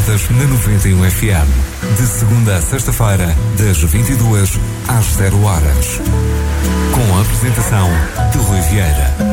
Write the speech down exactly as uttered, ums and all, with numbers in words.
ofertas na noventa e um F M. De segunda a sexta-feira, das vinte e duas às zero horas. Com a apresentação de Rui Vieira.